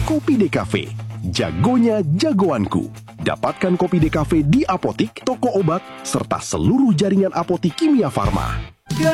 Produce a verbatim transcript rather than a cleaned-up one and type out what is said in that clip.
Kopi D Cafe. Jagonya jagoanku. Dapatkan Kopi D Cafe di apotik, toko obat, serta seluruh jaringan apotik Kimia Farma.